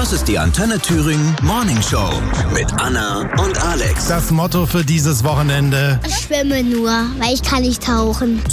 Das ist die Antenne Thüringen Morning Show mit Anna und Alex. Das Motto für dieses Wochenende: Ich schwimme nur, weil ich kann nicht tauchen.